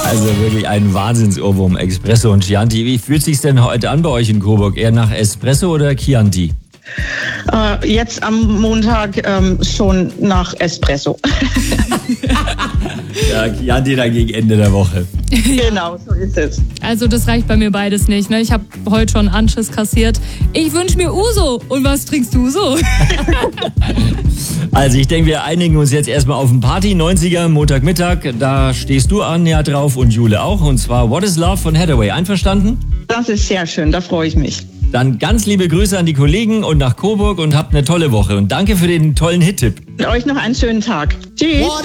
Also wirklich ein Wahnsinnsohrwurm, Espresso und Chianti. Wie fühlt sich's denn heute an bei euch in Coburg? Eher nach Espresso oder Chianti? Jetzt am Montag schon nach Espresso. Ja, Chianti dann gegen Ende der Woche. Genau, so ist es. Also das reicht bei mir beides nicht. Ne? Ich habe heute schon Anschiss kassiert. Ich wünsche mir Uso. Und was trinkst du so? Also ich denke, wir einigen uns jetzt erstmal auf ein Party, 90er, Montagmittag. Da stehst du, Anja, drauf und Jule auch. Und zwar What is Love von Hathaway. Einverstanden? Das ist sehr schön, da freue ich mich. Dann ganz liebe Grüße an die Kollegen und nach Coburg und habt eine tolle Woche. Und danke für den tollen Hit-Tipp. Und euch noch einen schönen Tag. Tschüss.